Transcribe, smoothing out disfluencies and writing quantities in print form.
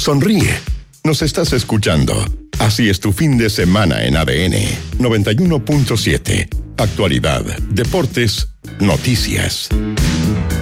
Sonríe. Nos estás escuchando. Así es tu fin de semana en ADN 91.7. Actualidad, deportes, noticias.